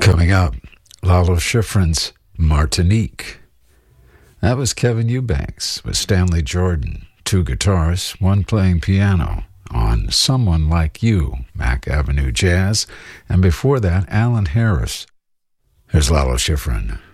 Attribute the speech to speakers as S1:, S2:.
S1: Coming up, Lalo Schifrin's Martinique. That was Kevin Eubanks with Stanley Jordan, two guitarists, one playing piano on Someone Like You, Mack Avenue Jazz, and before that, Alan Harris. Here's Lalo Schifrin.